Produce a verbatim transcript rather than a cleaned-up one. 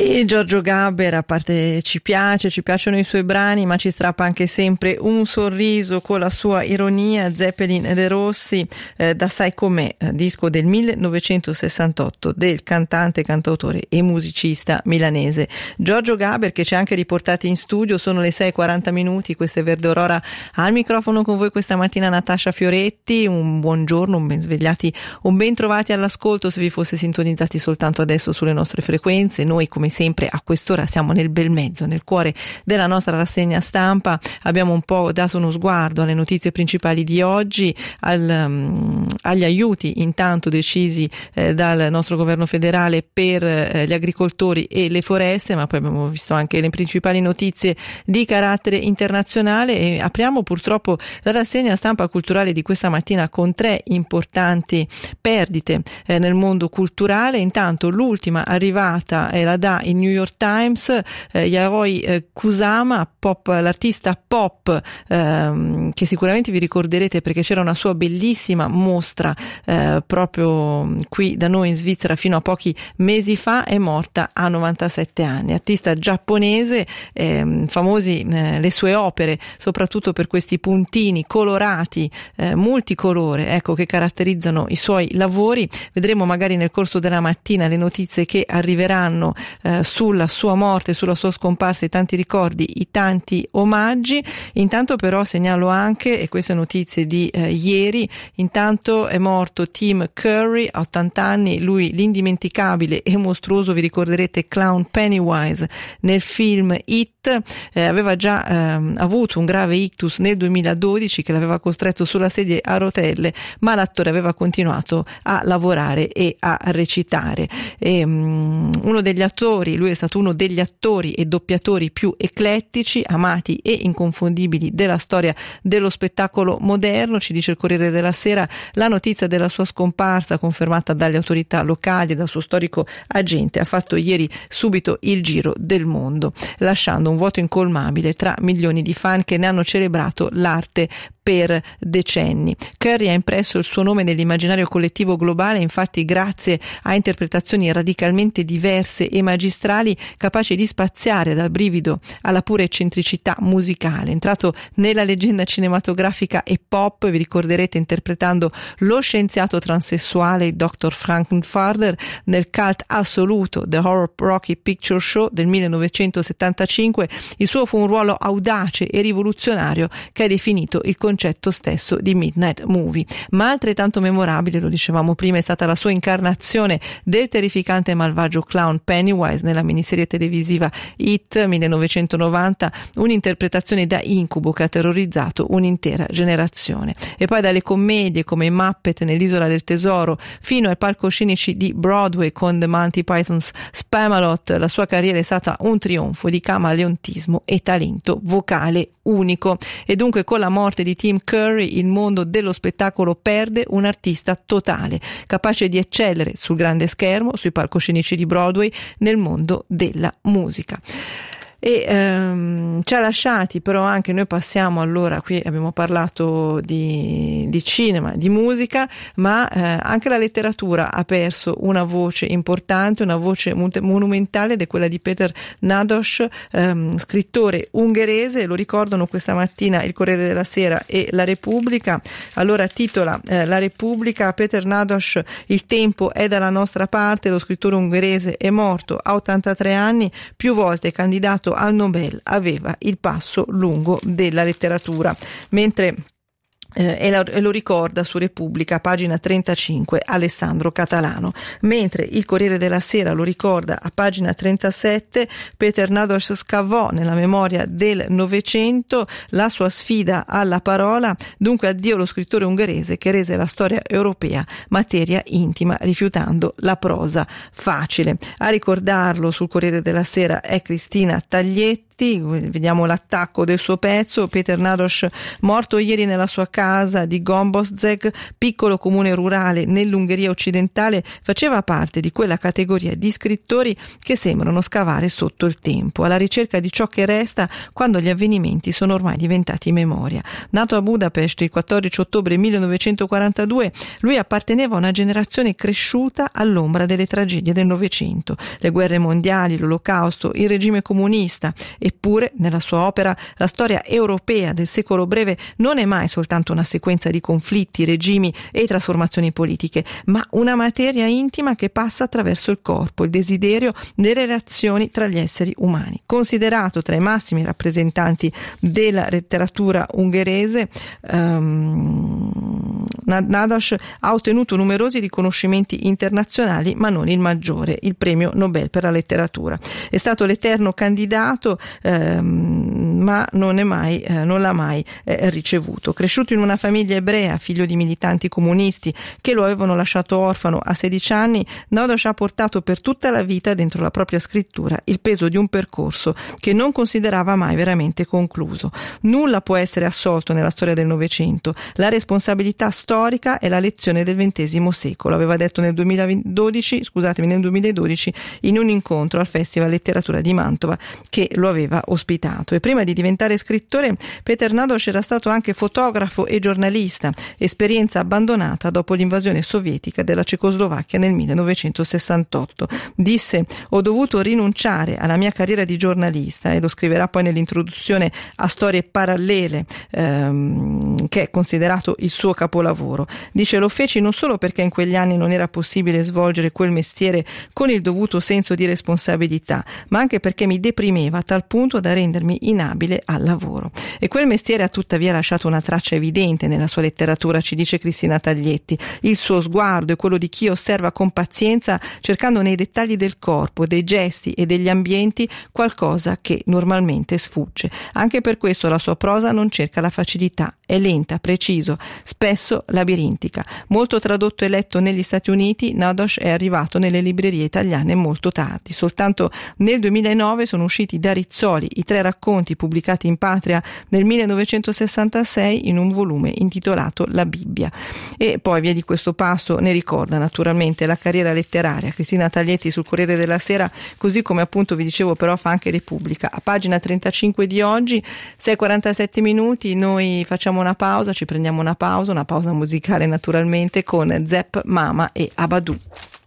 E Giorgio Gaber, a parte ci piace, ci piacciono i suoi brani, ma ci strappa anche sempre un sorriso con la sua ironia. Zeppelin e De Rossi, eh, da Sai Com'è, disco del millenovecentosessantotto del cantante, cantautore e musicista milanese Giorgio Gaber, che ci ha anche riportati in studio. Sono le sei e quaranta minuti, questa è Verde Aurora, al microfono con voi questa mattina Natascia Fioretti. Un buongiorno, un ben svegliati, un ben trovati all'ascolto se vi fosse sintonizzati soltanto adesso sulle nostre frequenze. Noi come sempre a quest'ora siamo nel bel mezzo, nel cuore della nostra rassegna stampa. Abbiamo un po' dato uno sguardo alle notizie principali di oggi, al, um, agli aiuti intanto decisi eh, dal nostro governo federale per eh, gli agricoltori e le foreste, ma poi abbiamo visto anche le principali notizie di carattere internazionale e apriamo purtroppo la rassegna stampa culturale di questa mattina con tre importanti perdite eh, nel mondo culturale. Intanto l'ultima arrivata è la dà il New York Times, eh, Yayoi eh, Kusama, pop, l'artista pop ehm, che sicuramente vi ricorderete perché c'era una sua bellissima mostra eh, proprio qui da noi in Svizzera fino a pochi mesi fa, è morta a novantasette anni. Artista giapponese, eh, famosi eh, le sue opere soprattutto per questi puntini colorati, eh, multicolore, ecco, che caratterizzano i suoi lavori. Vedremo magari nel corso della mattina le notizie che arriveranno Eh, sulla sua morte, sulla sua scomparsa, i tanti ricordi, i tanti omaggi. Intanto però segnalo anche, e queste notizie di eh, ieri, intanto è morto Tim Curry a ottanta anni, lui l'indimenticabile e mostruoso, vi ricorderete, clown Pennywise nel film It. Eh, aveva già eh, avuto un grave ictus nel duemiladodici che l'aveva costretto sulla sedia a rotelle, ma l'attore aveva continuato a lavorare e a recitare. E, um, uno degli attori, lui è stato uno degli attori e doppiatori più eclettici, amati e inconfondibili della storia dello spettacolo moderno. Ci dice il Corriere della Sera la notizia della sua scomparsa, confermata dalle autorità locali e dal suo storico agente, ha fatto ieri subito il giro del mondo, lasciando un vuoto incolmabile tra milioni di fan che ne hanno celebrato l'arte per decenni. Curry ha impresso il suo nome nell'immaginario collettivo globale, infatti grazie a interpretazioni radicalmente diverse e magistrali, capaci di spaziare dal brivido alla pura eccentricità musicale. Entrato nella leggenda cinematografica e pop, vi ricorderete interpretando lo scienziato transessuale doctor Frankenfurter nel cult assoluto The Horror Rocky Picture Show del millenovecentosettantacinque. Il suo fu un ruolo audace e rivoluzionario che ha definito il concetto stesso di Midnight Movie. Ma altrettanto memorabile, lo dicevamo prima, è stata la sua incarnazione del terrificante e malvagio clown Pennywise nella miniserie televisiva It millenovecentonovanta, un'interpretazione da incubo che ha terrorizzato un'intera generazione. E poi dalle commedie come i Muppet nell'Isola del Tesoro fino ai palcoscenici di Broadway con The Monty Python's Spamalot, la sua carriera è stata un trionfo di camaleontismo e talento vocale unico. E dunque con la morte di Tim Curry il mondo dello spettacolo perde un artista totale, capace di eccellere sul grande schermo, sui palcoscenici di Broadway, nel mondo della musica. E ehm, ci ha lasciati però anche, noi passiamo allora, qui abbiamo parlato di, di cinema, di musica, ma eh, anche la letteratura ha perso una voce importante, una voce monumentale, ed è quella di Péter Nádas, ehm, scrittore ungherese. Lo ricordano questa mattina il Corriere della Sera e La Repubblica. Allora titola eh, La Repubblica: Péter Nádas, il tempo è dalla nostra parte, lo scrittore ungherese è morto a ottantatré anni, più volte candidato al Nobel, aveva il passo lungo della letteratura. Mentre Eh, e, lo, e lo ricorda su Repubblica, pagina trentacinque, Alessandro Catalano. Mentre il Corriere della Sera lo ricorda a pagina trentasette, Péter Nádas scavò nella memoria del Novecento la sua sfida alla parola, dunque addio lo scrittore ungherese che rese la storia europea materia intima, rifiutando la prosa facile. A ricordarlo sul Corriere della Sera è Cristina Taglietti. Vediamo l'attacco del suo pezzo. Péter Nádas, morto ieri nella sua casa casa di Gombosceg, piccolo comune rurale nell'Ungheria occidentale, faceva parte di quella categoria di scrittori che sembrano scavare sotto il tempo, alla ricerca di ciò che resta quando gli avvenimenti sono ormai diventati memoria. Nato a Budapest il quattordici ottobre millenovecentoquarantadue, lui apparteneva a una generazione cresciuta all'ombra delle tragedie del Novecento, le guerre mondiali, l'Olocausto, il regime comunista. Eppure, nella sua opera, la storia europea del secolo breve non è mai soltanto una sequenza di conflitti, regimi e trasformazioni politiche, ma una materia intima che passa attraverso il corpo, il desiderio delle relazioni tra gli esseri umani. Considerato tra i massimi rappresentanti della letteratura ungherese, um, Nádas ha ottenuto numerosi riconoscimenti internazionali, ma non il maggiore, il premio Nobel per la letteratura. È stato l'eterno candidato, ehm, ma non, è mai, eh, non l'ha mai eh, ricevuto. Cresciuto in una famiglia ebrea, figlio di militanti comunisti che lo avevano lasciato orfano a sedici anni, Nádas ha portato per tutta la vita dentro la propria scrittura il peso di un percorso che non considerava mai veramente concluso. Nulla può essere assolto nella storia del Novecento. La responsabilità storica è la lezione del ventesimo secolo, aveva detto nel duemiladodici, scusatemi, nel duemiladodici in un incontro al Festival Letteratura di Mantova che lo aveva ospitato. E prima di diventare scrittore, Péter Nádas era stato anche fotografo e giornalista, esperienza abbandonata dopo l'invasione sovietica della Cecoslovacchia nel millenovecentosessantotto. Disse: ho dovuto rinunciare alla mia carriera di giornalista, e lo scriverà poi nell'introduzione a Storie parallele, ehm, che è considerato il suo capolavoro. Dice: lo feci non solo perché in quegli anni non era possibile svolgere quel mestiere con il dovuto senso di responsabilità, ma anche perché mi deprimeva a tal punto da rendermi inabile al lavoro. E quel mestiere ha tuttavia lasciato una traccia evidente nella sua letteratura, ci dice Cristina Taglietti. Il suo sguardo è quello di chi osserva con pazienza, cercando nei dettagli del corpo, dei gesti e degli ambienti qualcosa che normalmente sfugge. Anche per questo la sua prosa non cerca la facilità, è lenta, preciso, spesso labirintica. Molto tradotto e letto negli Stati Uniti, Nádas è arrivato nelle librerie italiane molto tardi. Soltanto nel duemilanove sono usciti da Rizzoli i tre racconti pubblicati in patria nel millenovecentosessantasei in un volume intitolato La Bibbia. E poi via di questo passo ne ricorda naturalmente la carriera letteraria. Cristina Taglietti sul Corriere della Sera, così come appunto vi dicevo però fa anche Repubblica. A pagina trentacinque di oggi, sei e quarantasette minuti, noi facciamo una pausa, ci prendiamo una pausa, una pausa musicale naturalmente con Zepp, Mama e Abadou.